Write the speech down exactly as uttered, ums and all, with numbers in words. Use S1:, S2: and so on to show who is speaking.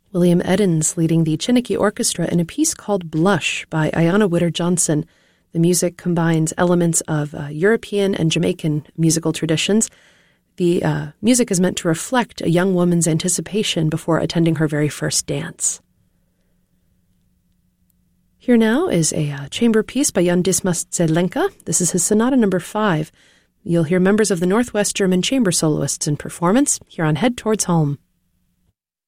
S1: William Eddins leading the Chiniki Orchestra in a piece called Blush by Ayanna Witter Johnson. The music combines elements of uh, European and Jamaican musical traditions. The uh, music is meant to reflect a young woman's anticipation before attending her very first dance. Here now is a uh, chamber piece by Jan Dismas Zelenka. This is his Sonata Number Five. You'll hear members of the Northwest German Chamber soloists in performance here on Head Towards Home.